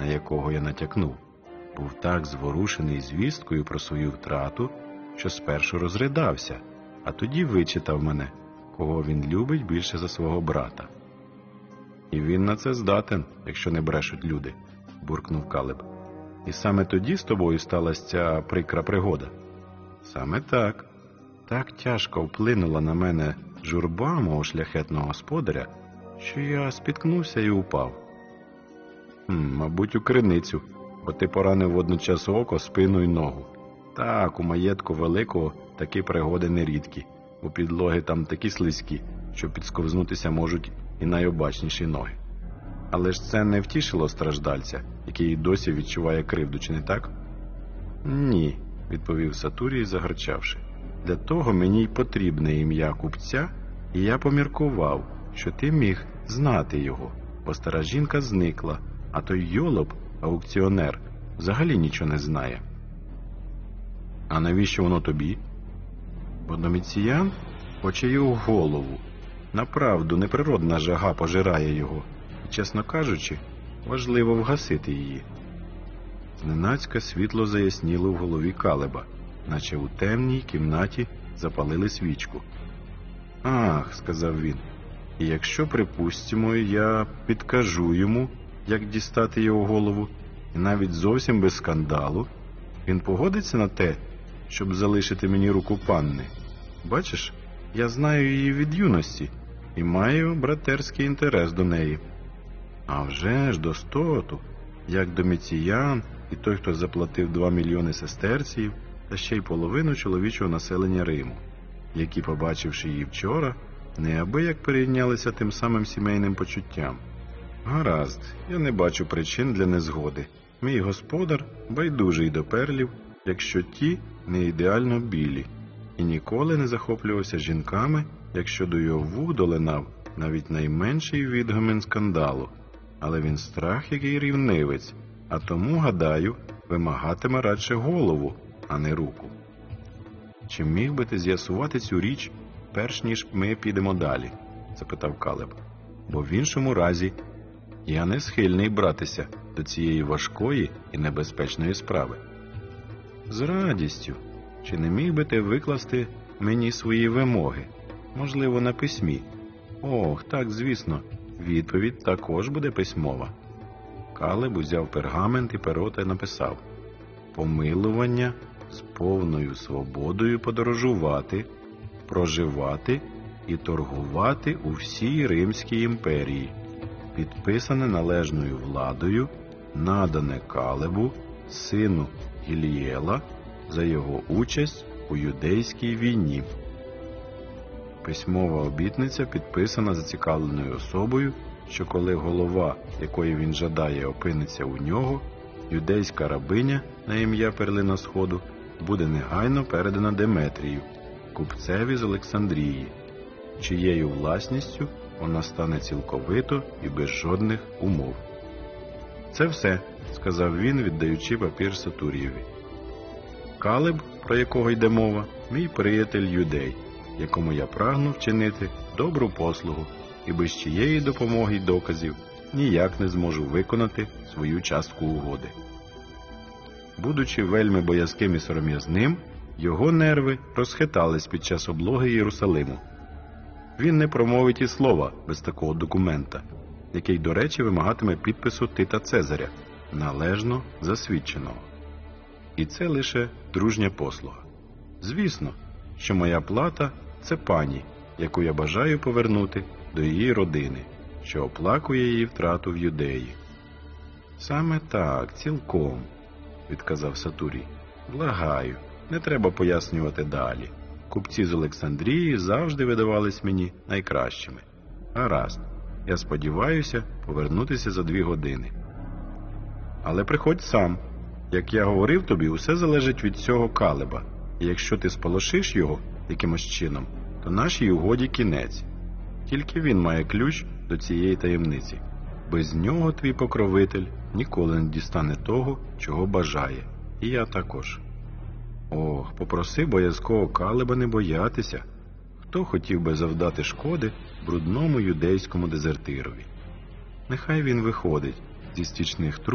на якого я натякнув, був так зворушений звісткою про свою втрату, що спершу розридався, а тоді вичитав мене, кого він любить більше за свого брата. «І він на це здатен, якщо не брешуть люди», – буркнув Калеб. «І саме тоді з тобою сталася ця прикра пригода?» «Саме так. Так тяжко вплинула на мене журба мого шляхетного господаря, що я спіткнувся і упав». «Мабуть, у криницю, бо ти поранив водночас око, спину й ногу. Так, у маєтку великого такі пригоди нерідкі, бо підлоги там такі слизькі, що підсковзнутися можуть і найобачніші ноги. Але ж це не втішило страждальця, який і досі відчуває кривду, чи не так?» «Ні», – відповів Сатурій, загарчавши. «Для того мені й потрібне ім'я купця, і я поміркував, що ти міг знати його, бо стара жінка зникла, а той йолоп, аукціонер, взагалі нічого не знає». «А навіщо воно тобі?» «Бо Доміціян хоче його голову. Направду, неприродна жага пожирає його, і, чесно кажучи, важливо вгасити її». Зненацька світло заясніло в голові Калеба, наче у темній кімнаті запалили свічку. «Ах», – сказав він, – «і якщо, припустимо, я підкажу йому, як дістати його голову, і навіть зовсім без скандалу, він погодиться на те, щоб залишити мені руку панни? Бачиш, я знаю її від юності і маю братерський інтерес до неї». «А вже ж, достоту, як Доміціян і той, хто заплатив 2 мільйони сестерців, та ще й половину чоловічого населення Риму, які, побачивши її вчора, неабияк перейнялися тим самим сімейним почуттям. Гаразд, я не бачу причин для незгоди. Мій господар байдужий до перлів, якщо ті не ідеально білі, і ніколи не захоплювався жінками, якщо до його вух долинав навіть найменший відгомін скандалу. Але він страх, який рівнивець, а тому, гадаю, вимагатиме радше голову, а не руку. Чи міг би ти з'ясувати цю річ, перш ніж ми підемо далі?» – запитав Калеб. «Бо в іншому разі я не схильний братися до цієї важкої і небезпечної справи». «З радістю. Чи не міг би ти викласти мені свої вимоги? Можливо, на письмі?» «Ох, так, звісно. Відповідь також буде письмова». Калеб узяв пергамент і перо та написав: «Помилування з повною свободою подорожувати, проживати і торгувати у всій Римській імперії, підписане належною владою, надане Калебу, сину Гілієла, за його участь у юдейській війні». Письмова обітниця підписана зацікавленою особою, що коли голова, якої він жадає, опиниться у нього, юдейська рабиня на ім'я Перлина Сходу буде негайно передана Деметрію, купцеві з Олександрії, чиєю власністю вона стане цілковито і без жодних умов. «Це все», – сказав він, віддаючи папір Сатурієві. «Калеб, про якого йде мова, мій приятель юдей, якому я прагну вчинити добру послугу, і без чиєї допомоги й доказів ніяк не зможу виконати свою частку угоди». Будучи вельми боязким і сором'язним, його нерви розхитались під час облоги Єрусалиму. Він не промовить і слова без такого документа, який, до речі, вимагатиме підпису Тита Цезаря, належно засвідченого. І це лише дружня послуга. Звісно, що моя плата – це пані, яку я бажаю повернути до її родини, що оплакує її втрату в Юдеї. «Саме так, цілком», – відказав Сатурій. «Благаю, не треба пояснювати далі. Купці з Олександрії завжди видавались мені найкращими. Гаразд, я сподіваюся повернутися за 2 години. Але приходь сам. Як я говорив тобі, усе залежить від цього Калеба, і якщо ти сполошиш його якимось чином, то нашій угоді кінець. Тільки він має ключ до цієї таємниці. Без нього твій покровитель ніколи не дістане того, чого бажає. І я також. Ох, попроси боязкого Калеба не боятися. Хто хотів би завдати шкоди брудному юдейському дезертирові? Нехай він виходить зі стічних труб